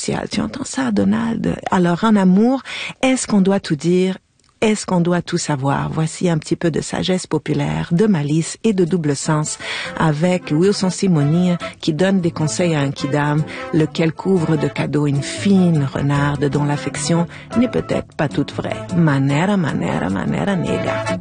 social. Tu entends ça, Donald? Alors, en amour, est-ce qu'on doit tout dire? Est-ce qu'on doit tout savoir? Voici un petit peu de sagesse populaire, de malice et de double sens avec Wilson Simonia qui donne des conseils à un kidam, lequel couvre de cadeaux une fine renarde dont l'affection n'est peut-être pas toute vraie. Manera, manera, manera nega.